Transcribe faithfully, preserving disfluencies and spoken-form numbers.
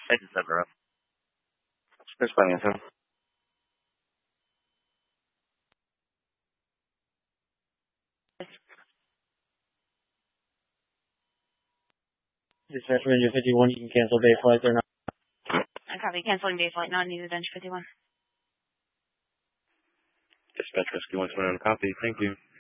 I just set her up. There's plenty of time. Dispatch Ranger fifty-one, you can cancel day flights or not. I copy. Canceling day flight, not needed, Ranger fifty-one. Dispatch Rescue one twenty-one, copy. Thank you.